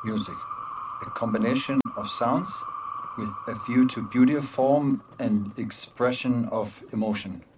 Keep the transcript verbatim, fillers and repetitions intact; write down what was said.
music, a combination of sounds with a view to beauty of form and expression of emotion.